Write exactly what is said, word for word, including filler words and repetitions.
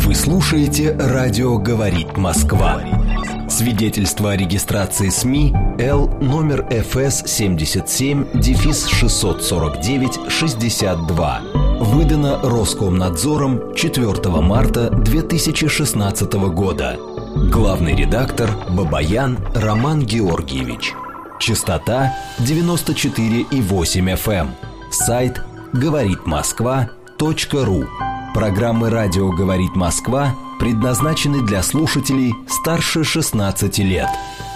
Вы слушаете «Радио говорит Москва». Свидетельство о регистрации СМИ Л номер эф эс семьдесят семь шестьсот сорок девять шестьдесят два. Выдано Роскомнадзором четвёртого марта две тысячи шестнадцатого года. Главный редактор Бабаян Роман Георгиевич. Частота девяносто четыре и восемь эф эм. Сайт говорит москва точка ру. Программы «Радио говорит Москва» предназначены для слушателей старше шестнадцати лет.